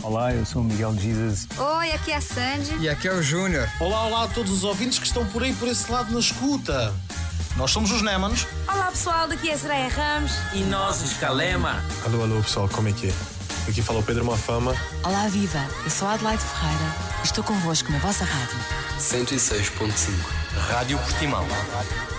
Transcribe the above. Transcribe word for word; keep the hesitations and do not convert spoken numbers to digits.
Olá, eu sou o Miguel Jesus. Oi, aqui é a Sandy. E aqui é o Júnior. Olá, olá a todos os ouvintes que estão por aí, por esse lado na escuta. Nós somos os Némanos. Olá pessoal, daqui é a Soraya Ramos. E nós, os Calema. Alô, alô pessoal, como é que é? Aqui fala o Pedro Mafama. Olá, viva! Eu sou a Adelaide Ferreira e estou convosco na vossa rádio. cento e seis ponto cinco Rádio Portimão.